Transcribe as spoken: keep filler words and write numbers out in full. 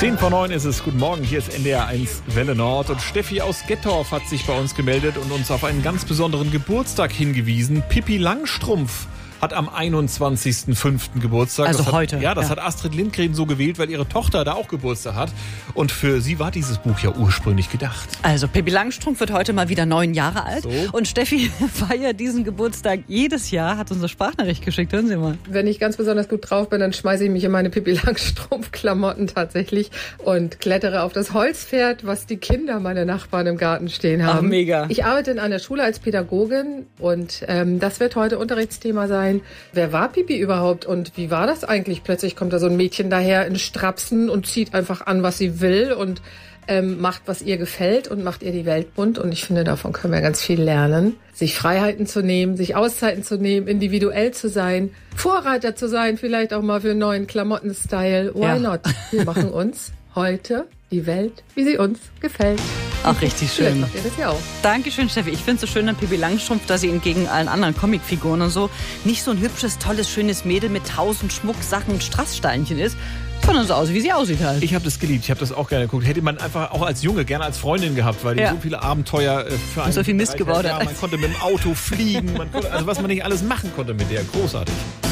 Zehn vor neun ist es. Guten Morgen, hier ist N D R eins Welle Nord. Und Steffi aus Gettorf hat sich bei uns gemeldet und uns auf einen ganz besonderen Geburtstag hingewiesen. Pippi Langstrumpf hat am einundzwanzigsten fünften Geburtstag. Also das hat, heute. Ja, das ja. hat Astrid Lindgren so gewählt, weil ihre Tochter da auch Geburtstag hat. Und für sie war dieses Buch ja ursprünglich gedacht. Also Pippi Langstrumpf wird heute mal wieder neun Jahre alt. So. Und Steffi feiert diesen Geburtstag jedes Jahr, hat uns eine Sprachnachricht geschickt. Hören Sie mal. Wenn ich ganz besonders gut drauf bin, dann schmeiße ich mich in meine Pippi Langstrumpf-Klamotten tatsächlich und klettere auf das Holzpferd, was die Kinder meiner Nachbarn im Garten stehen haben. Ach, mega. Ich arbeite in einer Schule als Pädagogin und ähm, das wird heute Unterrichtsthema sein. Wer war Pippi überhaupt und wie war das eigentlich? Plötzlich kommt da so ein Mädchen daher in Strapsen und zieht einfach an, was sie will und ähm, macht, was ihr gefällt und macht ihr die Welt bunt. Und ich finde, davon können wir ganz viel lernen. Sich Freiheiten zu nehmen, sich Auszeiten zu nehmen, individuell zu sein, Vorreiter zu sein, vielleicht auch mal für einen neuen Klamotten-Style. Why Ja. not? Wir machen uns heute die Welt, wie sie uns gefällt. Ach, richtig Vielleicht schön. macht ihr das ja auch. Dankeschön, Steffi. Ich finde es so schön an Pippi Langstrumpf, dass sie entgegen allen anderen Comicfiguren und so nicht so ein hübsches, tolles, schönes Mädel mit tausend Schmucksachen und Strasssteinchen ist, sondern so aus, wie sie aussieht halt. Ich habe das geliebt, ich habe das auch gerne geguckt. Hätte man einfach auch als Junge gerne als Freundin gehabt, weil die Ja. so viele Abenteuer äh, für einen so viel Mist bereichert. gebaut hat. Ja, man konnte mit dem Auto fliegen, man konnte, also was man nicht alles machen konnte mit der. Großartig.